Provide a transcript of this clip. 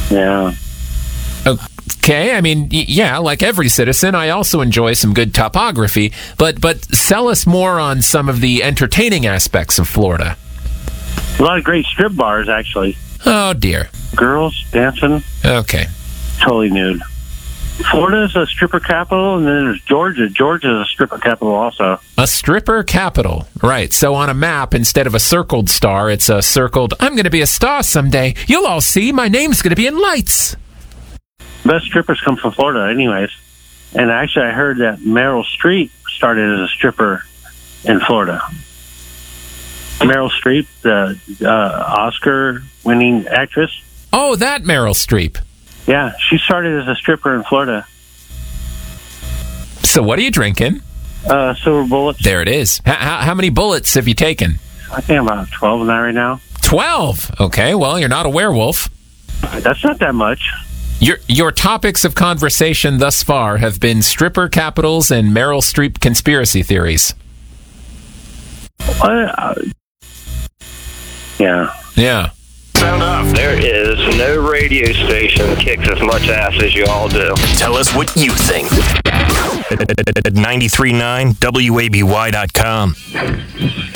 Yeah. Okay, I mean, yeah, like every citizen, I also enjoy some good topography, but sell us more on some of the entertaining aspects of Florida. A lot of great strip bars, actually. Oh, dear. Girls dancing. Okay. Totally nude. Florida's a stripper capital, and then there's Georgia. Georgia's a stripper capital also. A stripper capital. Right, so on a map, instead of a circled star, it's a circled, I'm going to be a star someday. You'll all see, my name's going to be in lights. Best strippers come from Florida anyways. And actually, I heard that Meryl Streep started as a stripper in Florida. Meryl Streep, the Oscar-winning actress. Oh, that Meryl Streep. Yeah, she started as a stripper in Florida. So what are you drinking? Silver Bullets. There it is. How many bullets have you taken? I think I'm about 12 in that right now. 12? Okay, well, you're not a werewolf. That's not that much. Your topics of conversation thus far have been stripper capitals and Meryl Streep conspiracy theories. Yeah. Yeah. Sound off. There is no radio station that kicks as much ass as you all do. Tell us what you think at 93.9WABY.com.